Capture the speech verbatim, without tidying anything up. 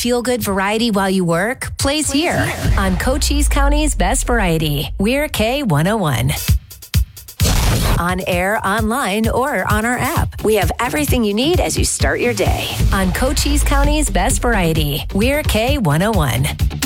feel-good variety while you work plays here on Cochise County's Best Variety. We're K one oh one. On air, online, or on our app, we have everything you need as you start your day. On Cochise County's Best Variety, we're K one oh one.